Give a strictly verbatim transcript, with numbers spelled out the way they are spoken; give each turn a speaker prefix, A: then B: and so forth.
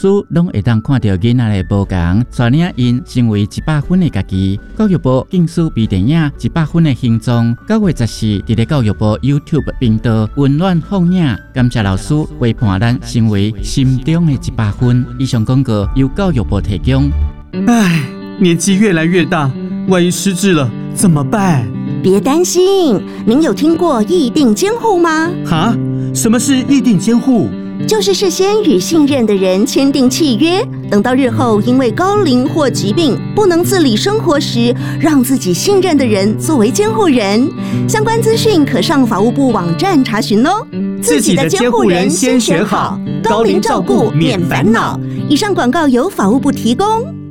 A: 师拢会当看到囡仔的无同，带领因成为一百分的家己。教育部竞选微电影一百分的形状，九月十四伫咧教育部 YouTube 频道温暖放映，感谢老师陪伴咱成为心中的一百分。以上广告由教育部提供。
B: 唉，年纪越来越大，万一失智了怎么办？
C: 别担心，您有听过议定监护吗？
B: 哈？什么是议定监护？
C: 就是事先与信任的人签订契约，等到日后因为高龄或疾病不能自理生活时，让自己信任的人作为监护人。相关资讯可上法务部网站查询哦。
B: 自己的监护人先选好，高龄照顾免烦恼。
C: 以上广告由法务部提供。